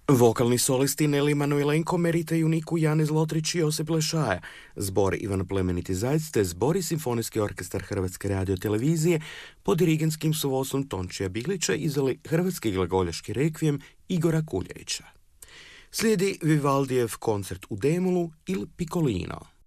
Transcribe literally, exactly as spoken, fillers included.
Vokalni solisti Neli Manuilenko, Merita Juniku, Janez Lotrić i Josip Lešaja, zbor Ivan Plemeniti Zajec te zbor i Simfonijski orkestar Hrvatske radiotelevizije pod dirigentskim suvodstvom Tončija Biglića izdali hrvatski glagoljaški rekvijem Igora Kuljevića. Slijedi Vivaldijev koncert u D-molu Il Piccolino.